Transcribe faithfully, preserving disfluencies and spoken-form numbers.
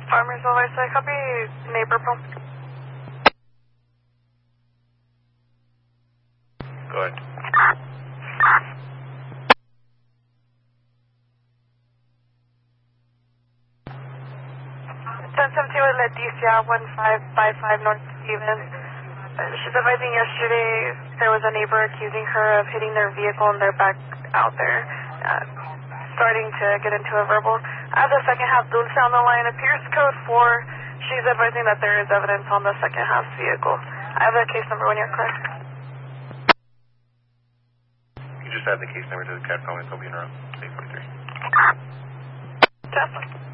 Farmers Always, I copy neighbor pump. Go ahead. ten seventeen with Leticia, one five five five North Stevens. Uh, she's advising yesterday there was a neighbor accusing her of hitting their vehicle and they're back out there, uh, starting to get into a verbal. I have the second half Dulce on the line. Appears code four. She's advising that there is evidence on the second half vehicle. I have the case number when you're correct. You just add the case number to the cat phone and it'll be in around eight forty-three. Definitely.